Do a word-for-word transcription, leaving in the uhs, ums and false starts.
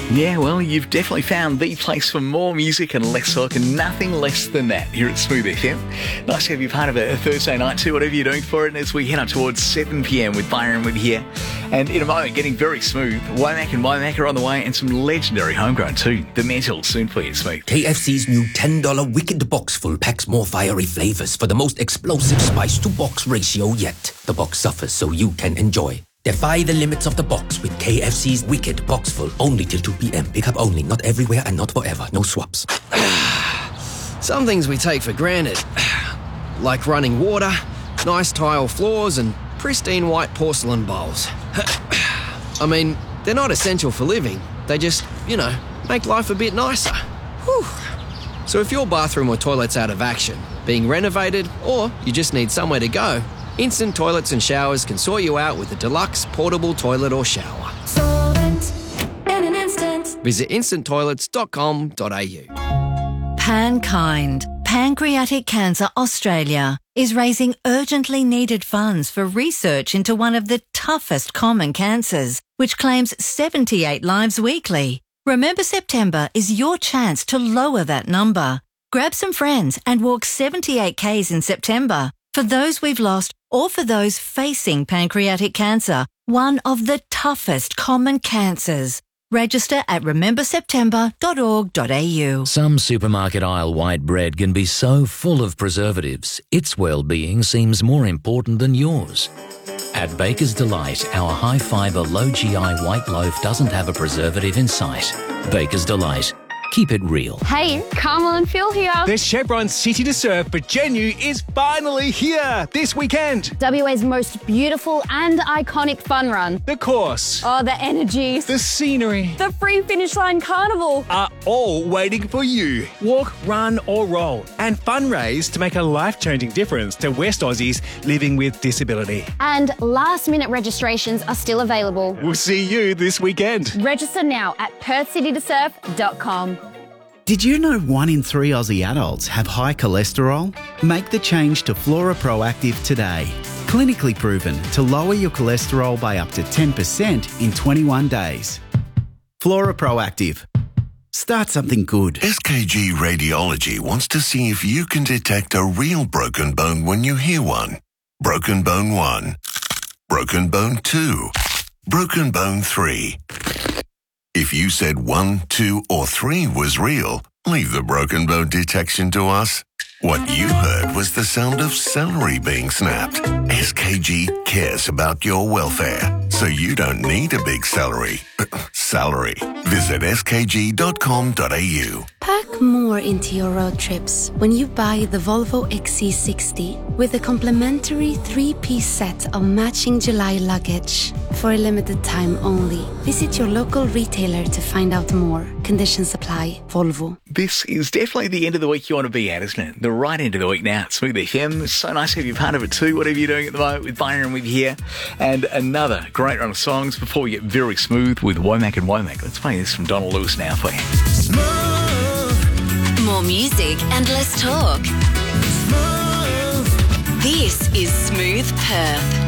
Yeah, well, you've definitely found the place for more music and less talk, and nothing less than that here at Smooth F M. Nice to have you part of a Thursday night too, whatever you're doing for it. And as we head up towards seven p.m. with Byron with here, and in a moment, getting very smooth, Womack and Womack are on the way, and some legendary homegrown too. The Mental soon for you, Smooth. K F C's new ten dollar Wicked Box Full packs more fiery flavours for the most explosive spice-to-box ratio yet. The box suffers so you can enjoy. Defy the limits of the box with K F C's Wicked Box Full. Only till two p.m. Pick up only, not everywhere and not forever. No swaps. Some things we take for granted, like running water, nice tile floors and pristine white porcelain bowls. I mean, they're not essential for living. They just, you know, make life a bit nicer. Whew. So if your bathroom or toilet's out of action, being renovated, or you just need somewhere to go, Instant Toilets and Showers can sort you out with a deluxe portable toilet or shower. Solvent in an instant. Visit instant toilets dot com dot a u. Pankind, Pancreatic Cancer Australia, is raising urgently needed funds for research into one of the toughest common cancers, which claims seventy-eight lives weekly. Remember September is your chance to lower that number. Grab some friends and walk seventy-eight kays in September. For those we've lost or for those facing pancreatic cancer, one of the toughest common cancers. Register at remember september dot org dot a u. Some supermarket aisle white bread can be so full of preservatives, its well-being seems more important than yours. At Baker's Delight, our high-fibre, low-G I white loaf doesn't have a preservative in sight. Baker's Delight. Keep it real. Hey, Carmel and Phil here. The Chevron City to Surf for Genu is finally here this weekend. W A's most beautiful and iconic fun run. The course. Oh, the energy. The scenery. The free finish line carnival. Are all waiting for you. Walk, run or roll and fundraise to make a life-changing difference to West Aussies living with disability. And last-minute registrations are still available. We'll see you this weekend. Register now at perth city to surf dot com. Did you know one in three Aussie adults have high cholesterol? Make the change to Flora Proactive today. Clinically proven to lower your cholesterol by up to ten percent in twenty-one days. Flora Proactive. Start something good. S K G Radiology wants to see if you can detect a real broken bone when you hear one. Broken bone one. Broken bone two. Broken bone three. If you said one, two, or three was real, leave the broken bone detection to us. What you heard was the sound of celery being snapped. S K G cares about your welfare, so you don't need a big celery. Salary. Visit s k g dot com dot a u. Pack more into your road trips when you buy the Volvo X C sixty with a complimentary three-piece set of matching July luggage. For a limited time only. Visit your local retailer to find out more. Conditions apply. Volvo. This is definitely the end of the week you want to be at, isn't it? The right end of the week now at Smooth F M. So nice to have you part of it too, whatever you're doing at the moment with Byron with you here. And another great run of songs before we get very smooth with Womack and Womack. Let's play this from Donald Lewis now for you. Smooth. More music and less talk. Smooth. This is Smooth Perth.